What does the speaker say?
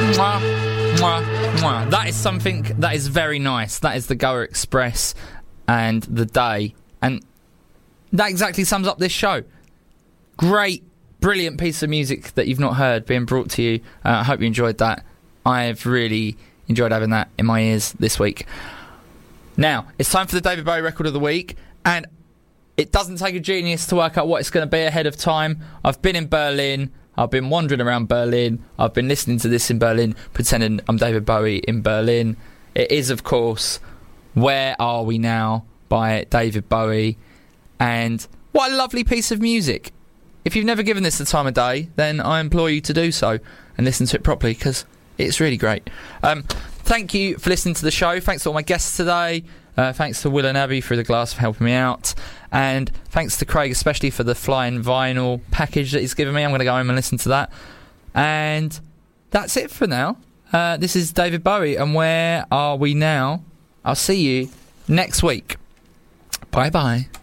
Mwah, mwah, mwah. That is something that is very nice. That is the Goa Express and The Day. And that exactly sums up this show. Great, brilliant piece of music that you've not heard being brought to you. I hope you enjoyed that. I've really enjoyed having that in my ears this week. Now, it's time for the David Bowie Record of the Week. And it doesn't take a genius to work out what it's going to be ahead of time. I've been in Berlin. I've been wandering around Berlin. I've been listening to this in Berlin, pretending I'm David Bowie in Berlin. It is, of course, Where Are We Now by David Bowie. And what a lovely piece of music. If you've never given this the time of day, then I implore you to do so and listen to it properly, because it's really great. Thank you for listening to the show. Thanks to all my guests today. Thanks to Will and Abby through the glass for helping me out. And thanks to Craig especially for the flying vinyl package that he's given me. I'm going to go home and listen to that. And that's it for now. This is David Bowie and Where Are We Now? I'll see you next week. Bye-bye.